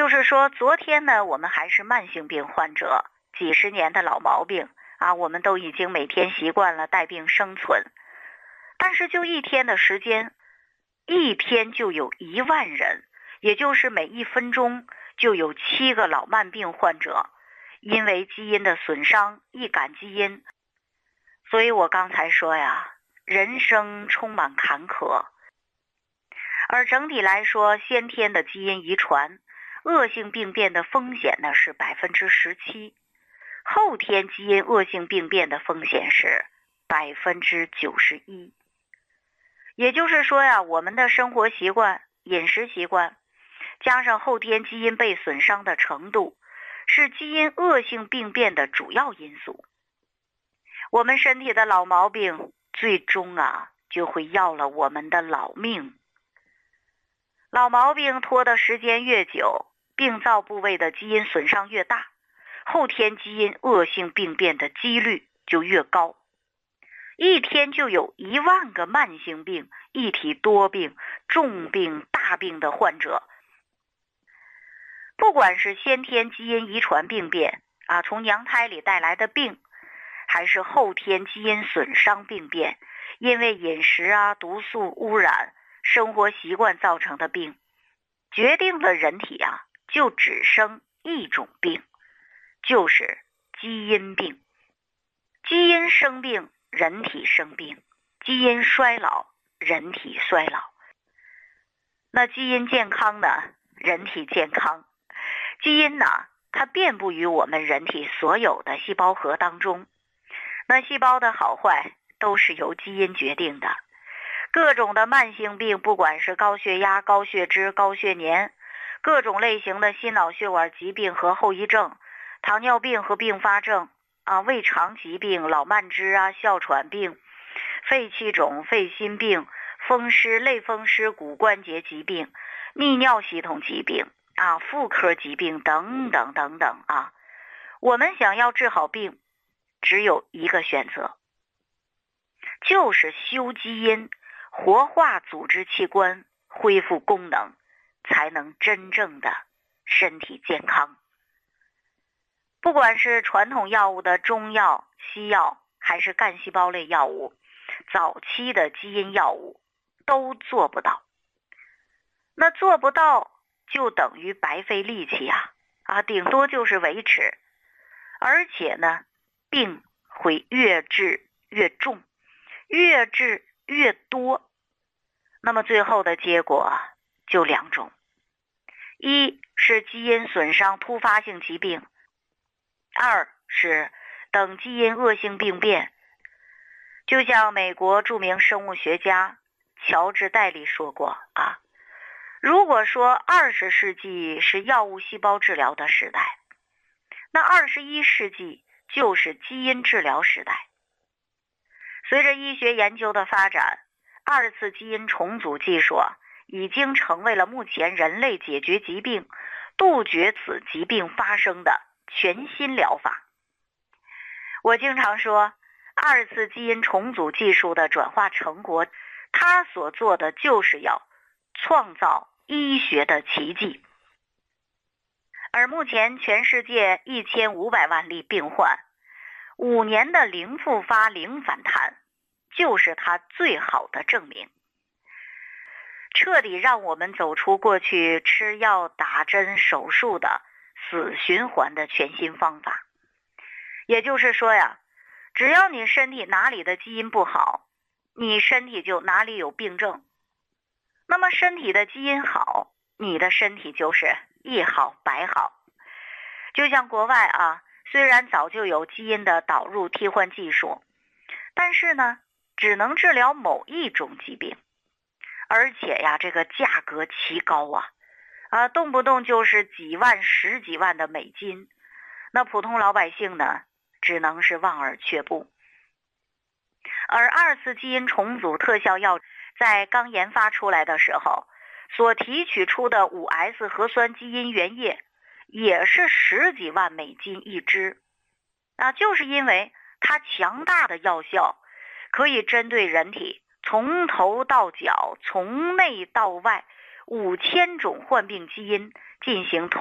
就是说昨天呢我们还是慢性病患者，几十年的老毛病啊，我们都已经每天习惯了带病生存。但是就一天的时间，一天就有1万人，也就是每1分钟就有7个老慢病患者，因为基因的损伤，易感基因。所以我刚才说呀，人生充满坎坷。而整体来说，先天的基因遗传，恶性病变的风险呢是17%，后天基因恶性病变的风险是91%。也就是说呀，我们的生活习惯、饮食习惯，加上后天基因被损伤的程度，是基因恶性病变的主要因素。我们身体的老毛病，最终就会要了我们的老命。老毛病拖的时间越久，病灶部位的基因损伤越大，后天基因恶性病变的几率就越高。一天就有1万个慢性病、一体多病、重病、大病的患者。不管是先天基因遗传病变从娘胎里带来的病，还是后天基因损伤病变，因为饮食毒素污染、生活习惯造成的病，决定了人体就只生一种病，就是基因病。基因生病，人体生病；基因衰老，人体衰老。那基因健康呢？人体健康。基因它遍布于我们人体所有的细胞核当中。那细胞的好坏都是由基因决定的。各种的慢性病，不管是高血压、高血脂、高血粘，各种类型的心脑血管疾病和后遗症，糖尿病和并发症胃肠疾病、老慢支哮喘病、肺气肿、肺心病、风湿、类风湿骨关节疾病、泌尿系统疾病妇科疾病等等等等我们想要治好病，只有一个选择，就是修基因，活化组织器官，恢复功能，才能真正的身体健康。不管是传统药物的中药、西药，还是干细胞类药物，早期的基因药物都做不到。那做不到就等于白费力气顶多就是维持。而且呢，病会越治越重，越治越多。那么最后的结果就2种，一是基因损伤突发性疾病，二是等基因恶性病变。就像美国著名生物学家乔治戴利说过如果说20世纪是药物细胞治疗的时代，那21世纪就是基因治疗时代。随着医学研究的发展，2次基因重组技术已经成为了目前人类解决疾病、杜绝此疾病发生的全新疗法。我经常说，2次基因重组技术的转化成果，它所做的就是要创造医学的奇迹。而目前全世界1500万例病患，5年的零复发、零反弹，就是它最好的证明。彻底让我们走出过去吃药、打针、手术的死循环的全新方法。也就是说只要你身体哪里的基因不好，你身体就哪里有病症。那么身体的基因好，你的身体就是一好百好。就像国外虽然早就有基因的导入替换技术，但是呢，只能治疗某一种疾病，而且这个价格奇高动不动就是几万、10几万的美金。那普通老百姓呢，只能是望而却步。而2次基因重组特效药在刚研发出来的时候，所提取出的5S 核酸基因原液也是10几万美金一支就是因为它强大的药效，可以针对人体从头到脚、从内到外5000种患病基因进行